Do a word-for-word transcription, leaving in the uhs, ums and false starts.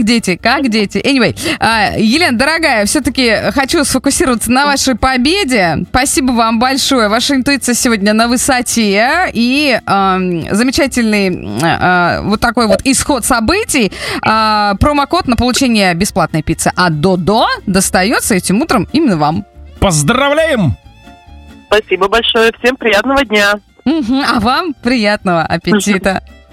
дети, как дети. Anyway, а, Елена, дорогая, все-таки хочу сфокусироваться на вашей победе. Спасибо вам большое. Ваша интуиция сегодня на высоте. И а, замечательный а, вот такой вот исход событий. А, промокод на получение бесплатной пиццы от Додо достается этим утром именно вам. Поздравляем! Спасибо большое. Всем приятного дня. Угу, а вам приятного аппетита.